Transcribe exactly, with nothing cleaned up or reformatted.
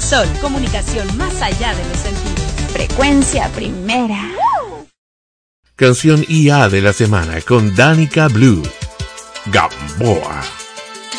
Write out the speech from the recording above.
Sol, comunicación más allá de los sentidos. Frecuencia primera. Canción I A de la semana con Danica Blue, Gamboa.